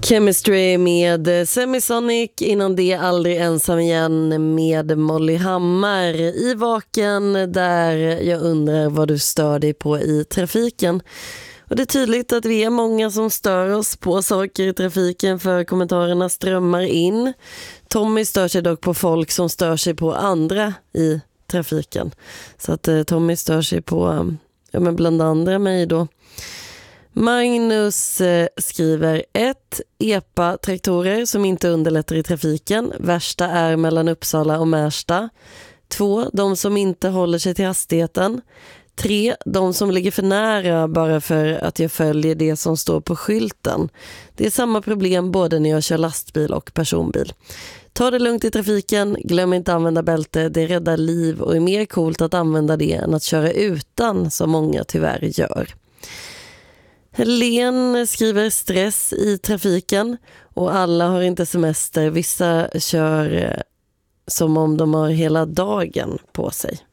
Chemistry med Semisonic, innan det Aldrig ensam igen med Molly Hammar i Vaken, där jag undrar vad du stör dig på i trafiken. Och det är tydligt att vi är många som stör oss på saker i trafiken, för kommentarerna strömmar in. Tommy stör sig dock på folk som stör sig på andra i trafiken. Så att Tommy stör sig på men bland andra mig då. Magnus skriver 1. EPA-traktorer som inte underlättar i trafiken. Värsta är mellan Uppsala och Märsta. 2. De som inte håller sig till hastigheten. 3. De som ligger för nära bara för att jag följer det som står på skylten. Det är samma problem både när jag kör lastbil och personbil. Ta det lugnt i trafiken, glöm inte att använda bälte, det räddar liv och är mer coolt att använda det än att köra utan, som många tyvärr gör. Helen skriver stress i trafiken, och alla har inte semester. Vissa kör som om de har hela dagen på sig.